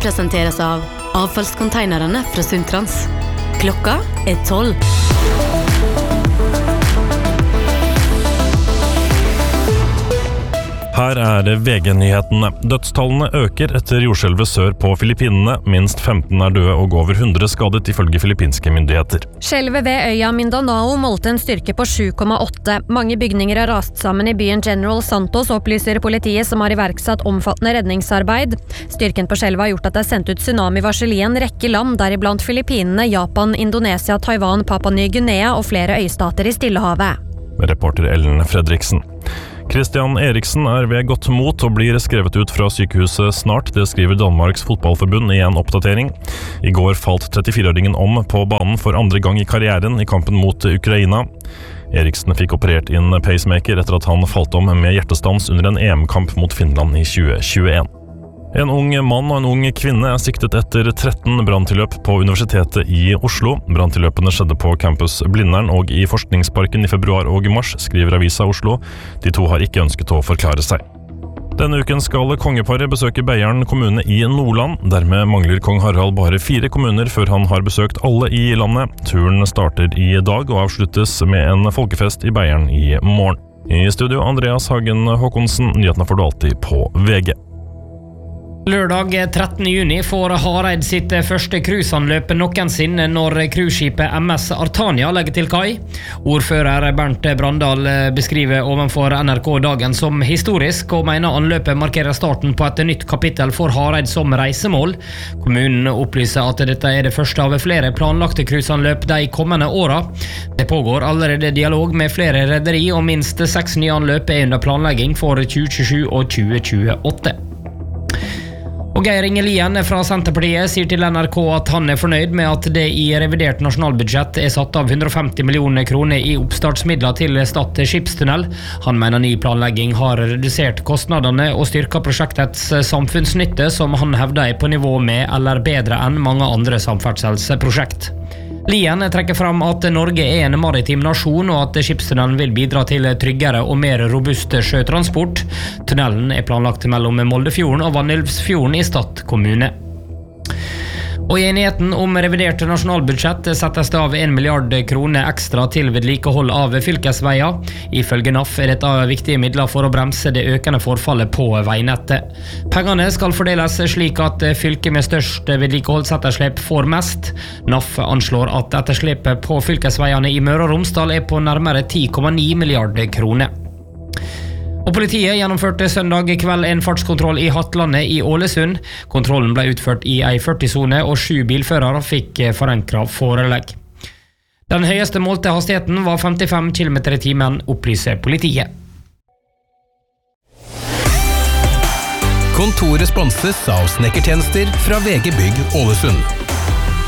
presenteres av avfallskonteinerne fra Sundtrans. Klokka 12. Her VG-nyhetene. Dødstallene øker etter jordskjelvet sør på Filippinene. Minst 15 døde og over 100 skadet ifølge filippinske myndigheter. Skjelvet ved øya Mindanao målte en styrke på 7,8. Mange bygninger har rast sammen i byen General Santos, opplyser politiet som har iverksatt omfattende redningsarbeid. Styrken på skjelvet har gjort at det er sendt ut tsunamivarsel i en rekke land, deriblant Filippinene, Japan, Indonesia, Taiwan, Papua Ny-Guinea og flere øystater i Stillehavet. Reporter Ellen Fredriksen. Christian Eriksen ved godt mot og blir skrevet ut fra sykehuset snart, det skriver Danmarks fotballforbund i en oppdatering. I går falt 34-åringen om på banen for andre gang i karrieren i kampen mot Ukraina. Eriksen fikk operert inn pacemaker etter at han falt om med hjertestans under en EM-kamp mot Finland i 2021. En ung mann og en ung kvinne siktet etter 13 branntilløp på Universitetet i Oslo. Branntilløpene skjedde på campus Blindern og i Forskningsparken i februar og mars, skriver Avisa Oslo. De to har ikke ønsket å forklare seg. Denne uken skal kongeparet besøke Beiarn kommune i Nordland. Dermed mangler kong Harald bare 4 kommuner før han har besøkt alle i landet. Turen starter i dag og avsluttes med en folkefest i Beiarn i morgen. I studio Andreas Hagen Håkonsen, nyhetene får du alltid på VG. Lørdag 13. juni får Hareid sitt første cruiseanløp noensinne når cruiseskipet MS Artania legger til kai. Ordfører Bernt Brandal beskriver ovenfor NRK dagen som historisk og mener anløpet markerer starten på et nytt kapittel for Hareid som reisemål. Kommunen opplyser at dette det første av flere planlagte cruiseanløp de kommende åra. Det pågår allerede dialog med flere rederi, og minst 6 nye anløp under planlegging for 2027 og 2028. Og Geir Inge Lien fra Senterpartiet sier til NRK at han fornøyd med at det i revidert nasjonalbudsjett satt av 150 millioner kroner i oppstartsmidler til Stad skipstunnel. Han mener ny planlegging har redusert kostnadene og styrket prosjektets samfunnsnytte, som han hevder på nivå med eller bedre enn mange andre samferdselsprosjekt. Lien trekker fram at Norge en maritim nasjon, og at skipstunnelen vil bidra til tryggere og mer robust sjøtransport. Tunnelen planlagt mellom Moldefjorden og Vannylvsfjorden i Stad kommune. Og i enigheten om revidert nasjonalbudsjett settes det av 1 milliard kroner ekstra til vedlikehold av fylkesveier. Ifølge NAF dette viktige midler for å bremse det økende forfallet på veinettet. Pengene skal fordeles slik at fylket med størst vedlikeholdsetterslep får mest. NAF anslår at etterslepet på fylkesveiene i Møre og Romsdal på nærmere 10,9 milliarder kroner. Og politiet gjennomførte søndag kveld en fartskontroll i Hattlandet i Ålesund. Kontrollen ble utført i ei 40-sone, og 7 bilførere fikk forenkret forelegg. Den høyeste målte hastigheten var 55 km/t, opplyser politiet. Kontoret sponses av snekkertjenester fra VG Bygg Ålesund.